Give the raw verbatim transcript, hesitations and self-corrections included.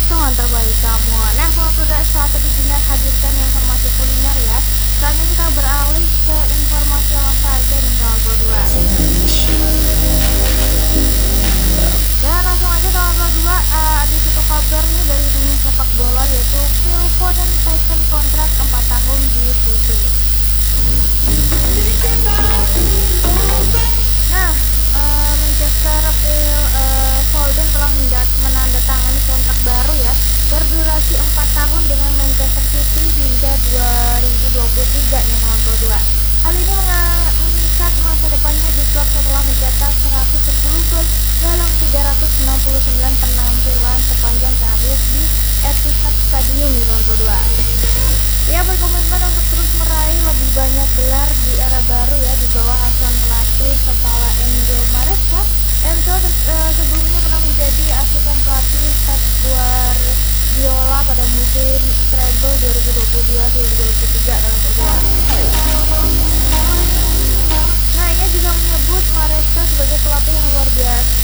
potongan terbaik kamu. Nah, kalau sudah saat itu Dinar hadirkan informasi kuliner ya. Saatnya kita beralih ke informasi olahraga nih kawan dua. Dan langsung aja kawan dua, uh, ada satu kabar nih dari dunia sepak bola yaitu Phil Foden teken kontrak empat tahun di City. Nah, uh, Manchester Phil uh, Foden telah menandatangani kontrak baru ya berdurasi empat tahun dengan Manchester City hingga dua ribu dua puluh tiga nih kawan dua. Hal ini mengikat masa depannya di klub setelah mencetak seratus sepuluh gol dalam tiga ratus enam puluh sembilan penampilan sepanjang karir di Etihad Stadium nih kawan dua. Ia berkomitmen untuk terus meraih lebih banyak gelar di era baru ya di bawah asuhan pelatih kepala Enzo Maresca. Enzo uh, sebelumnya pernah menjadi asisten pelatih Pep Guardiola pada musim treble dua ribu dua puluh dua dua ribu dua puluh tiga dalam kedua. Nah, ia juga menyebut Maresca sebagai pelatih yang luar biasa